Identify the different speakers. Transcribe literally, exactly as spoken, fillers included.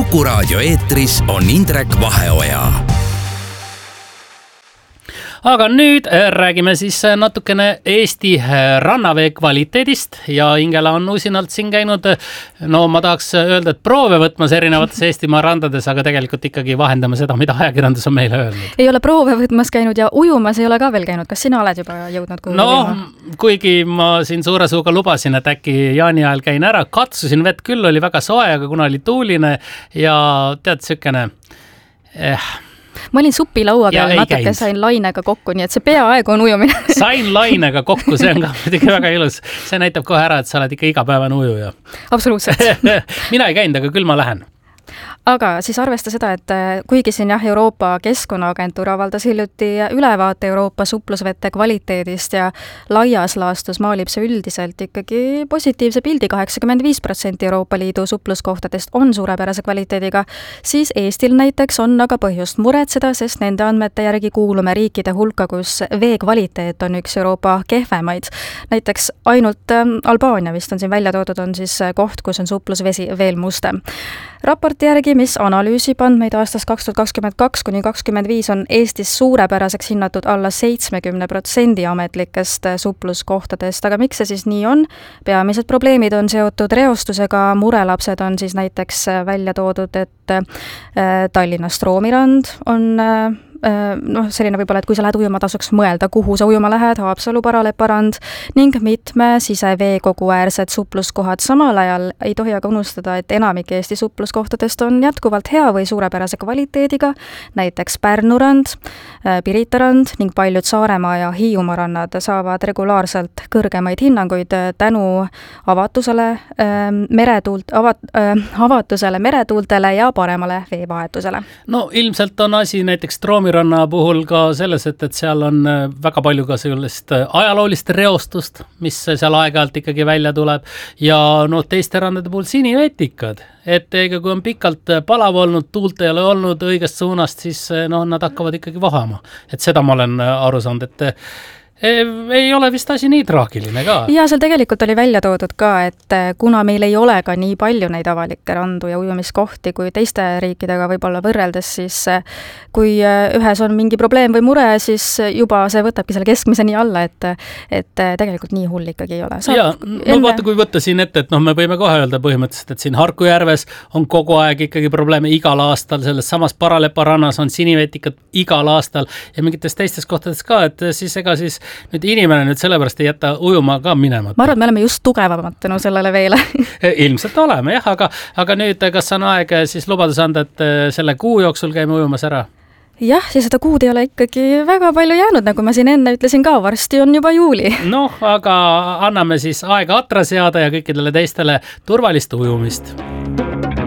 Speaker 1: Kuku raadio eetris on Indrek Vaheoja.
Speaker 2: Aga nüüd räägime siis natukene Eesti rannavee kvaliteedist ja Ingela on usinalt siin käinud, no ma tahaks öelda, et proove võtmas erinevates Eestimaa randades, aga tegelikult ikkagi vahendame seda, mida ajakirjandus on meile öelnud.
Speaker 3: Ei ole proove võtmas käinud ja ujumas ei ole ka veel käinud. Kas sina oled juba jõudnud kuhu?
Speaker 2: No, ujuma? Kuigi ma siin suure suuga lubasin, et äkki jaani ajal käin ära, katsusin vett küll, oli väga soe, aga kuna oli tuuline ja tead sükene... Eh,
Speaker 3: ma olin supilaua peal, natuke sain lainega kokku, nii et see peaaegu on ujumine.
Speaker 2: Sain lainega kokku, see on ka muidugi väga ilus. See näitab kohe ära, et sa oled ikka igapäevane ujuja.
Speaker 3: Absoluutselt.
Speaker 2: Mina ei käinud, aga küll ma lähen.
Speaker 3: Aga siis arvesta seda, et kuigi siin jah, Euroopa Keskkonnaagentuur avaldas hiljuti ülevaate Euroopa suplusvete kvaliteedist ja laias laastus maalib see üldiselt ikkagi positiivse pildi, kaheksakümmend viis protsenti Euroopa Liidu supluskohtadest on suurepärase kvaliteediga, siis Eestil näiteks on aga põhjust muretseda, sest nende andmete järgi kuulume riikide hulka, kus vee kvaliteet on üks Euroopa kehvemaid. Näiteks ainult Albaania vist on siin välja toodud, on siis koht, kus on suplusvesi veel mustem. Raporti järgi, mis analüüsib andmeid aastast kaks tuhat kakskümmend kaks kuni kakskümmend viis on Eestis suurepäraseks hinnatud alla seitsekümmend protsenti ametlikest supluskohtadest. Aga miks see siis nii on? Peamised probleemid on seotud reostusega, murelapsed on siis näiteks välja toodud, et Tallinnast Roomirand on noh, selline võib-olla, et kui sa lähed ujuma, tasuks mõelda, kuhu sa ujuma lähed, Haapsalu paraleparand ning mitme siseveekogu äärsed supluskohad. Samal ajal ei tohi aga unustada, et enamik Eesti supluskohtadest on jätkuvalt hea või suurepärase kvaliteediga, näiteks Pärnurand, Piritarand ning paljud Saaremaa ja Hiiumaa rannad saavad regulaarselt kõrgemaid hinnanguid tänu avatusele, meretuult, avat, avatusele meretuultele ja paremale veevahetusele.
Speaker 2: No ilmselt on asi näiteks Troomi ranna puhul ka selles, et, et seal on väga palju ka sellist ajaloolist reostust, mis seal aeg-ajalt ikkagi välja tuleb ja no teiste randade puhul sinivetikad, et ega kui on pikalt palav olnud, tuult ei ole olnud õigest suunast, siis no, nad hakkavad ikkagi vahama. Et seda ma olen aru saanud, et ei ole vist asi nii traagiline ka.
Speaker 3: Ja seal tegelikult oli välja toodud ka, et kuna meil ei ole ka nii palju neid avalikke randu ja ujumiskohti kui teiste riikidega võib-olla võrreldes, siis kui ühes on mingi probleem või mure, siis juba see võtabki selle keskmise nii alla, et, et tegelikult nii hull ikkagi ei ole.
Speaker 2: Saab ja, no enne... vaata, kui võtta siin ette, et noh, me võime kohe öelda põhimõtteliselt, et siin Harkujärves on kogu aeg ikkagi probleeme igal aastal, selles samas Paralepa rannas on sinivetikad igal aastal ja mingites teistes kohtades ka, et siis ega siis nüüd inimene nüüd sellepärast ei jätta ujuma ka minema.
Speaker 3: Ma arvan, et me oleme just tugevamad tänu sellele veele.
Speaker 2: Ilmselt oleme, jah, aga, aga nüüd kas on aeg siis lubadus anda, et selle kuu jooksul käime ujumas ära?
Speaker 3: Jah, ja seda kuud ei ole ikkagi väga palju jäänud, nagu ma siin enne ütlesin ka, varsti on juba juuli.
Speaker 2: Noh, aga anname siis aega atra seada ja kõikidele teistele turvalist ujumist.